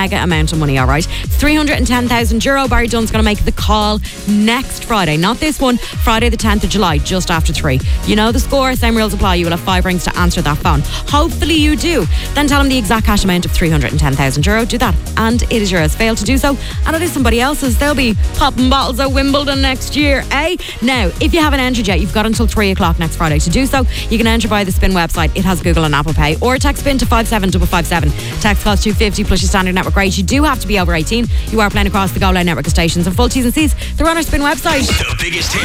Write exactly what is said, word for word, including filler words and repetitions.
mega amount of money, all right? three hundred ten thousand euro. Barry Dunn's going to make the call next Friday. Not this one, Friday the tenth of July, just after three. You know the score, same rules apply. You will have five rings to answer that phone. Hopefully you do. Then tell him the exact cash amount of three hundred ten thousand euro. Do that, and it is yours. Fail to do so, and it is somebody else's. They'll be popping bottles at Wimbledon next year, eh? Now, if you haven't entered yet, you've got until three o'clock next Friday to do so. You can enter via the Spin website. It has Google and Apple Pay, or text Spin to five seven five five seven. Text costs two fifty plus your standard network rate. You do have to be over eighteen. You are playing across the Go Loud network of stations, and full T's and C's, they're on our Spin website. The biggest hit.